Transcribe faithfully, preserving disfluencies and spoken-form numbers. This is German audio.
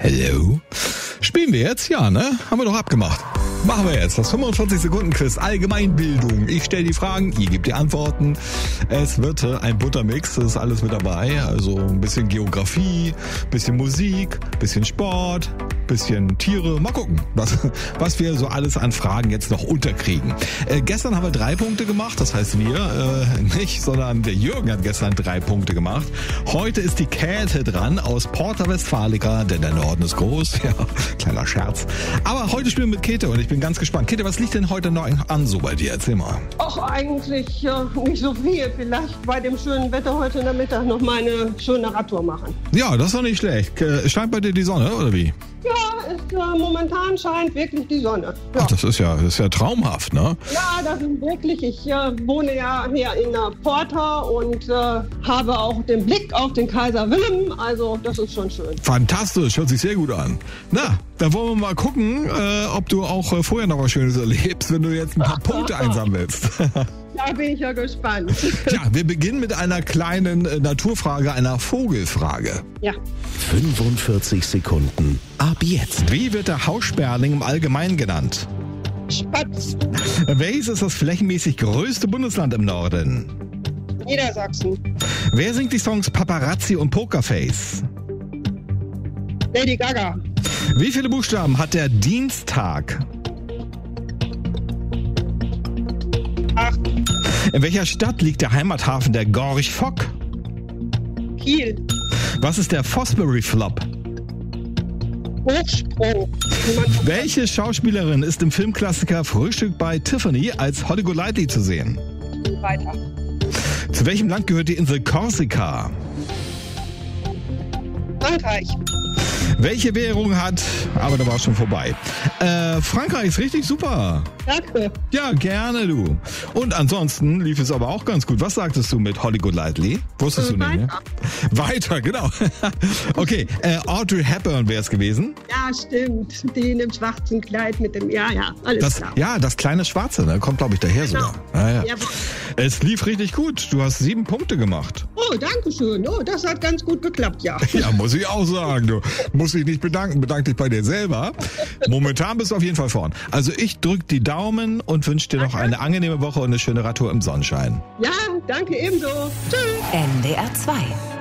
Hello? Spielen wir jetzt? Ja, ne? Haben wir doch abgemacht. Machen wir jetzt das fünfundvierzig Sekunden Quiz Allgemeinbildung. Ich stelle die Fragen, ihr gebt die Antworten. Es wird ein Buttermix, das ist alles mit dabei. Also ein bisschen Geografie, bisschen Musik, bisschen Sport, bisschen Tiere. Mal gucken, was, was wir so alles an Fragen jetzt noch unterkriegen. Äh, gestern haben wir drei Punkte gemacht, das heißt wir äh, nicht, sondern der Jürgen hat gestern drei Punkte gemacht. Heute ist die Käthe dran aus Porta Westfalica, denn der Norden ist groß. Ja, kleiner Scherz. Aber heute spielen wir mit Käthe und ich bin ganz gespannt. Käthe, was liegt denn heute noch an so bei dir? Erzähl mal. Ach, eigentlich äh, nicht so viel. Vielleicht bei dem schönen Wetter heute Nachmittag noch mal eine schöne Radtour machen. Ja, das ist doch nicht schlecht. Äh, scheint bei dir die Sonne, oder wie? Ja, es, äh, momentan scheint wirklich die Sonne. Ja. Ach, das ist ja, das ist ja traumhaft, ne? Ja, das ist wirklich. Ich äh, wohne ja hier in der Porta und äh, habe auch den Blick auf den Kaiser Wilhelm. Also, das ist schon schön. Fantastisch, hört sich sehr gut an. Na, da wollen wir mal gucken, äh, ob du auch äh, vorher noch was Schönes erlebst, wenn du jetzt ein paar Punkte einsammelst. Da bin ich ja gespannt. Ja, wir beginnen mit einer kleinen äh, Naturfrage, einer Vogelfrage. Ja. fünfundvierzig Sekunden. Ab jetzt. Wie wird der Haussperling im Allgemeinen genannt? Spatz. Welches ist das flächenmäßig größte Bundesland im Norden? Niedersachsen. Wer singt die Songs Paparazzi und Pokerface? Lady Gaga. Wie viele Buchstaben hat der Dienstag? Acht. In welcher Stadt liegt der Heimathafen der Gorch Fock? Kiel. Was ist der Fosbury Flop? Hochsprung. Welche Schauspielerin ist im Filmklassiker Frühstück bei Tiffany als Holly Golightly zu sehen? Weiter. Zu welchem Land gehört die Insel Korsika? Frankreich. Welche Währung hat... Aber da war es schon vorbei. Äh, Frankreich ist richtig super. Danke. Ja, gerne du. Und ansonsten lief es aber auch ganz gut. Was sagtest du mit Holly Golightly? Wusstest Äh, du nicht, ne? Weiter, genau. Okay, äh, Audrey Hepburn wäre es gewesen. Ja, stimmt. Die in dem schwarzen Kleid mit dem... Ja, ja, alles Das, klar. ja, das kleine Schwarze, ne? Kommt, glaube ich, daher Genau. sogar. Ah, ja. Jawohl. Es lief richtig gut. Du hast sieben Punkte gemacht. Oh, danke schön. Oh, das hat ganz gut geklappt, ja. Ja, muss ich auch sagen. Du musst dich nicht bedanken. Bedank dich bei dir selber. Momentan bist du auf jeden Fall vorn. Also ich drück die Daumen und wünsche dir noch eine angenehme Woche und eine schöne Radtour im Sonnenschein. Ja, danke ebenso. Tschüss. N D R zwei.